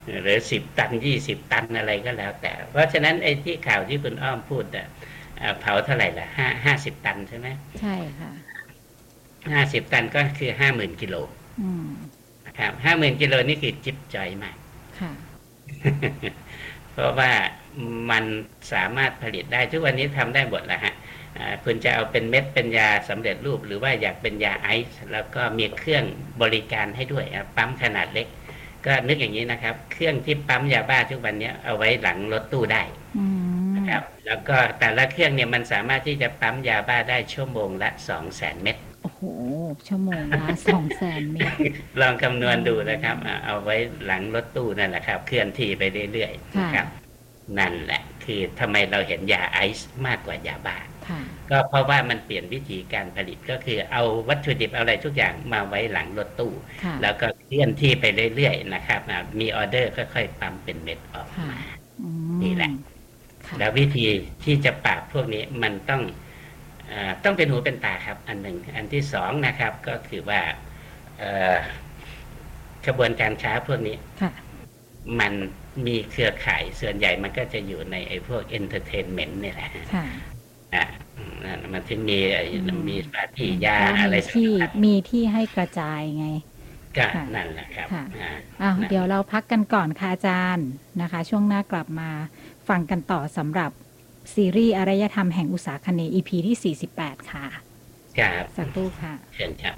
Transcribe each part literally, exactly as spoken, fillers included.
หรือสิบตันยี่สิบตันอะไรก็แล้วแต่เพราะฉะนั้นไอ้ที่ข่าวที่คุณอ้อมพูดอ่ะเผาเท่าไหร่ละห้าห้าสิบตันใช่ไหมใช่ค่ะห้าสิบตันก็คือห้าหมื่นกิโลนะครับห้าหมื่นกิโลนี่คือจิ๊บจอยมากค่ะเพราะว่ามันสามารถผลิตได้ทุกวันนี้ทำได้หมดแล้วฮะคุณจะเอาเป็นเม็ดเป็นยาสำเร็จรูปหรือว่าอยากเป็นยาไอซ์แล้วก็มีเครื่องบริการให้ด้วยปั๊มขนาดเล็กก็นึกอย่างนี้นะครับเครื่องที่ปั๊มยาบ้าทุกวันนี้เอาไว้หลังรถตู้ได้นะครับแล้วก็แต่ละเครื่องเนี่ยมันสามารถที่จะปั๊มยาบ้าได้ชั่วโมงละสองแสนเม็ดโอ้โหชั่วโมงละสองแสนเม็ดลองคำนวณดูนะครับเอาไว้หลังรถตู้นั่นแหละครับเคลื่อนที่ไปเรื่อยๆนะครับนั่นแหละคือทำไมเราเห็นยาไอซ์มากกว่ายาบ้าก็เพราะว่ามันเปลี่ยนวิธีการผลิตก็คือเอาวัตถุดิบอะไรทุกอย่างมาไว้หลังรถตู้แล้วก็เคลื่อนที่ไปเรื่อยๆนะครับมีออเดอร์ค่อยๆปั๊มเป็นเม็ดออกมานี่แหละแล้ววิธีที่จะปราบพวกนี้มันต้องต้องเป็นหูเป็นตาครับอันหนึ่งอันที่สองนะครับก็คือว่ากระบวนการค้าพวกนี้มันมีเครือข่ายส่วนใหญ่มันก็จะอยู่ในไอ้พวกเอนเตอร์เทนเมนต์นี่แหละอ่ามันถึงมีมีปาร์ตี้ยาอะไรที่มีที่ให้กระจายไงก็นั่นแหละครับอ่าเดี๋ยวเราพักกันก่อนค่ะอาจารย์นะคะช่วงหน้ากลับมาฟังกันต่อสำหรับซีรีส์อารยธรรมแห่งอุษาคเนย์ อี พี ที่สี่สิบแปดค่ะครับสักครู่ค่ะเชิญครับ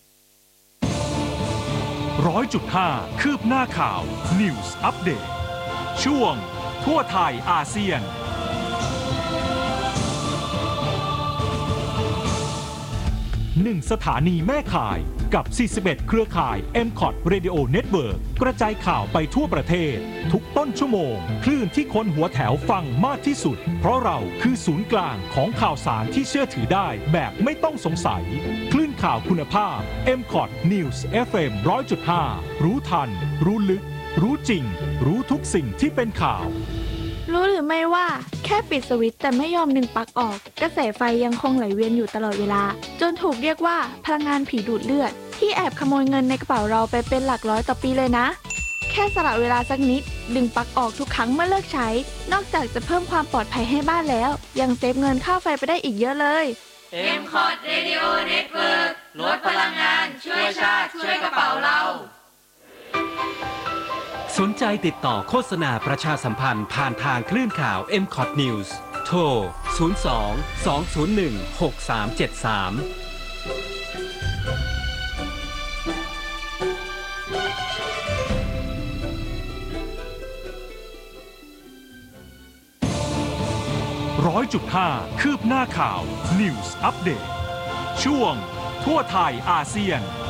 ร้อยจุดห้าคืบหน้าข่าว News Update ช่วงทั่วไทยอาเซียนหนึ่งสถานีแม่ข่ายกับสี่สิบเอ็ดเครือข่าย เอ็ม คอท Radio Network กระจายข่าวไปทั่วประเทศทุกต้นชั่วโมงคลื่นที่คนหัวแถวฟังมากที่สุดเพราะเราคือศูนย์กลางของข่าวสารที่เชื่อถือได้แบบไม่ต้องสงสัยคลื่นข่าวคุณภาพ เอ็ม คอท News เอฟ เอ็ม หนึ่งร้อยจุดห้า รู้ทันรู้ลึกรู้จริงรู้ทุกสิ่งที่เป็นข่าวรู้หรือไม่ว่าแค่ปิดสวิตช์แต่ไม่ยอมดึงปลั๊กออกกระแสไฟยังคงไหลเวียนอยู่ตลอดเวลาจนถูกเรียกว่าพลังงานผีดูดเลือดที่แอบขโมยเงินในกระเป๋าเราไปเป็นหลักร้อยต่อปีเลยนะแค่สละเวลาสักนิดดึงปลั๊กออกทุกครั้งเมื่อเลิกใช้นอกจากจะเพิ่มความปลอดภัยให้บ้านแล้วยังเซฟเงินค่าไฟไปได้อีกเยอะเลยเอ็ม คอท Radio Network ลดพลังงานช่วยชาติช่วยกระเป๋าเราสนใจติดต่อโฆษณาประชาสัมพันธ์ผ่านทางคลื่นข่าว เอ็ม คอท News โทร ศูนย์ สอง สอง ศูนย์ หนึ่ง หก สาม เจ็ด สามร้อยจุดห้าคืบหน้าข่าว News Update ช่วงทั่วไทยอาเซียน